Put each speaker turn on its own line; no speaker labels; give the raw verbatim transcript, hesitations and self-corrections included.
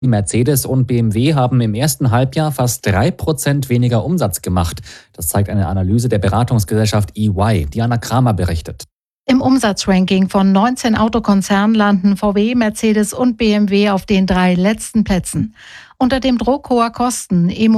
Mercedes und B M W haben im ersten Halbjahr fast drei Prozent weniger Umsatz gemacht. Das zeigt eine Analyse der Beratungsgesellschaft E Y. Diana Kramer berichtet.
Im Umsatzranking von neunzehn Autokonzernen landen V W, Mercedes und B M W auf den drei letzten Plätzen. Unter dem Druck hoher Kosten,